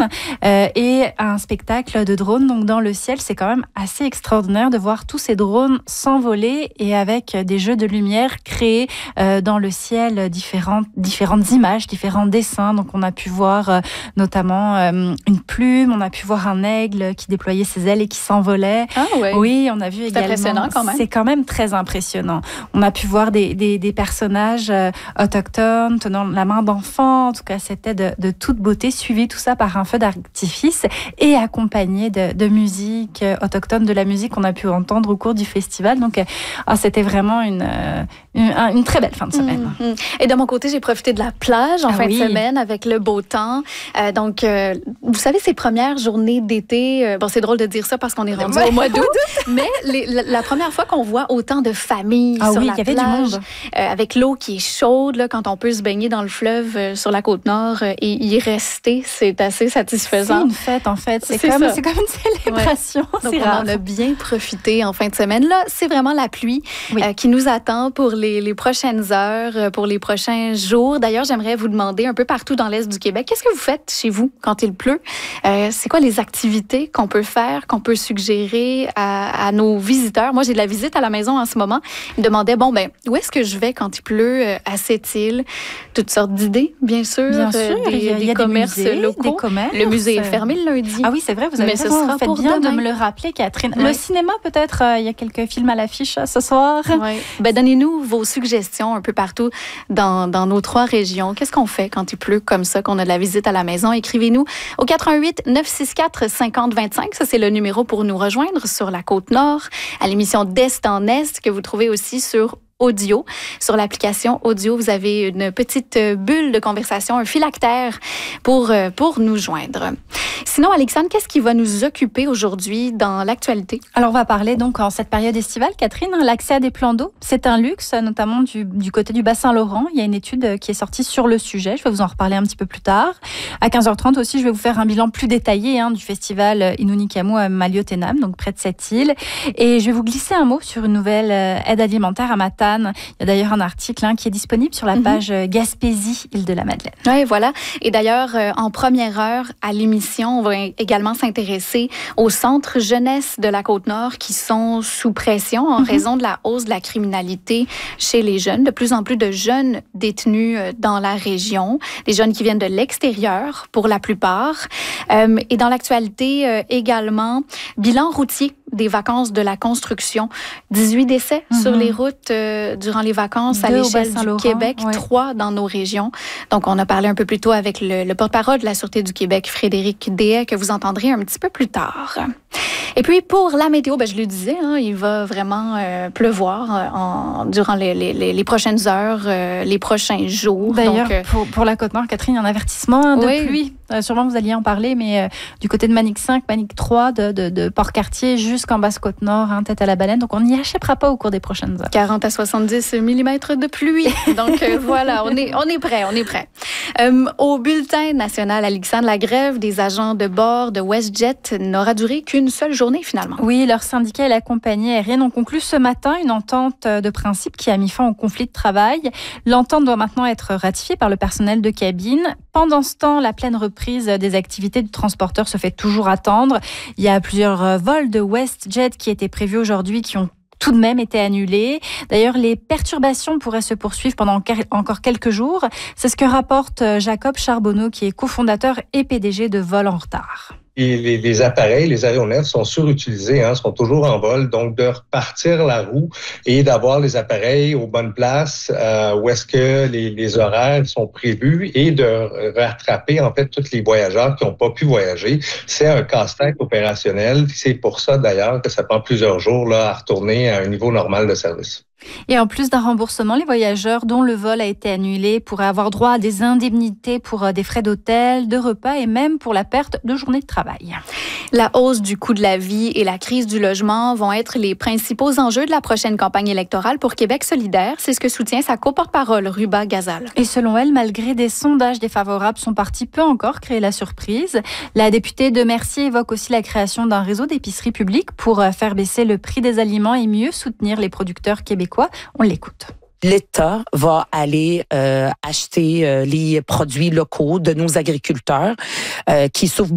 et un spectacle de drones donc dans le ciel. C'est quand même assez extraordinaire de voir tous ces drones s'envoler et avec des jeux de lumière créés dans le ciel, différentes images, différents dessins. Donc on a pu voir notamment une plume, on a pu voir un aigle qui déployait ses ailes et qui s'envolait. Ah ouais. Oui, on a vu également. C'est impressionnant quand même. C'est quand même très impressionnant. On a pu voir des personnages autochtones tenant la main d'enfants. En tout cas, c'était de toute beauté, suivi tout ça par un feu d'artifice et accompagné de musique autochtone, de la musique qu'on a pu entendre au cours du festival. Donc, c'était vraiment une très belle fin de semaine. Et de mon côté, j'ai profité de la plage en fin de semaine avec le beau temps. Donc, vous savez, ces premières journées d'été, bon, c'est drôle de dire ça parce qu'on est rendu au mois d'août, mais la première fois qu'on voit autant de familles sur la plage, il y avait du monde. Avec l'eau qui est chaude, là, quand on peut se baigner dans le fleuve sur la Côte-Nord et y rester, c'est assez satisfaisant. C'est une fête, en fait. C'est comme une célébration. Ouais. Donc, rare. on en a bien profité en fin de semaine. Là, c'est vraiment la pluie qui nous attend pour les prochaines heures, pour les prochains jours. D'ailleurs, j'aimerais vous demander un peu partout dans l'Est du Québec, qu'est-ce que vous faites chez vous quand il pleut? C'est quoi les activités qu'on peut faire, qu'on peut suggérer à nos visiteurs? Moi, j'ai de la visite à la maison en ce moment. Ils me demandaient, où est-ce que je vais quand il pleut à cette île? Toutes sortes d'idées, bien sûr. Il y a commerces des musées, locaux. Des commerces. Le musée est fermé le lundi. Ah oui, c'est vrai, vous avez raison. Vous faites bien de me le rappeler, Catherine. Le cinéma, peut-être, il y a quelques films à l'affiche ce soir. Oui. Donnez-nous vos suggestions un peu partout dans nos 3 régions. Qu'est-ce qu'on fait quand il pleut comme ça, qu'on a de la visite à la maison? Écrivez-nous au 88 964 50 25. Ça, c'est le numéro pour nous rejoindre sur la Côte-Nord, à l'émission d'Est en Est, que vous trouvez aussi sur Audio. Sur l'application Audio, vous avez une petite bulle de conversation, un phylactère pour nous joindre. Sinon, Alexandre, qu'est-ce qui va nous occuper aujourd'hui dans l'actualité? Alors, on va parler donc en cette période estivale, Catherine, l'accès à des plans d'eau. C'est un luxe, notamment du côté du Bas-Saint-Laurent. Il y a une étude qui est sortie sur le sujet. Je vais vous en reparler un petit peu plus tard. À 15h30 aussi, je vais vous faire un bilan plus détaillé du festival Inunikamu à Maliotenam, donc près de cette île. Et je vais vous glisser un mot sur une nouvelle aide alimentaire à Matane. Il y a d'ailleurs un article qui est disponible sur la page Gaspésie, Île-de-la-Madeleine. Oui, voilà. Et d'ailleurs, en première heure à l'émission, on va également s'intéresser aux centres jeunesse de la Côte-Nord qui sont sous pression en raison de la hausse de la criminalité chez les jeunes. De plus en plus de jeunes détenus dans la région, des jeunes qui viennent de l'extérieur pour la plupart. Et dans l'actualité également, bilan routier des vacances de la construction. 18 décès sur les routes durant les vacances à l'échelle du Québec, 3 dans nos régions. Donc, on a parlé un peu plus tôt avec le porte-parole de la Sûreté du Québec, Frédéric Deshaies, que vous entendrez un petit peu plus tard. Et puis, pour la météo, je le disais, il va vraiment pleuvoir durant les prochaines heures, les prochains jours. D'ailleurs, pour la Côte-Nord, Catherine, il y a un avertissement de pluie. Sûrement, vous alliez en parler, mais du côté de Manic 5, Manic 3, de Port-Cartier jusqu'en Basse-Côte-Nord, tête à la baleine. Donc, on n'y échappera pas au cours des prochaines heures. 40 à 70 mm de pluie. Donc, voilà, on est prêt. Au bulletin national, Alexandre, la grève des agents de bord de WestJet n'aura duré qu'une seule journée, finalement. Oui, leur syndicat et la compagnie aérienne ont conclu ce matin une entente de principe qui a mis fin au conflit de travail. L'entente doit maintenant être ratifiée par le personnel de cabine. Pendant ce temps, la pleine reprise des activités du transporteur se fait toujours attendre. Il y a plusieurs vols de WestJet qui étaient prévus aujourd'hui qui ont tout de même été annulés. D'ailleurs, les perturbations pourraient se poursuivre pendant encore quelques jours. C'est ce que rapporte Jacob Charbonneau, qui est cofondateur et PDG de Vol en retard. Et les appareils, les aéronefs sont surutilisés, sont toujours en vol. Donc, de repartir la roue et d'avoir les appareils aux bonnes places où est-ce que les horaires sont prévus et de rattraper, en fait, tous les voyageurs qui n'ont pas pu voyager, c'est un casse-tête opérationnel. C'est pour ça, d'ailleurs, que ça prend plusieurs jours à retourner à un niveau normal de service. Et en plus d'un remboursement, les voyageurs dont le vol a été annulé pourraient avoir droit à des indemnités pour des frais d'hôtel, de repas et même pour la perte de journée de travail. La hausse du coût de la vie et la crise du logement vont être les principaux enjeux de la prochaine campagne électorale pour Québec solidaire. C'est ce que soutient sa coporte-parole, Ruba Gazal. Et selon elle, malgré des sondages défavorables, son parti peut encore créer la surprise. La députée de Mercier évoque aussi la création d'un réseau d'épiceries publiques pour faire baisser le prix des aliments et mieux soutenir les producteurs québécois. On l'écoute. L'État va aller acheter les produits locaux de nos agriculteurs qui souffrent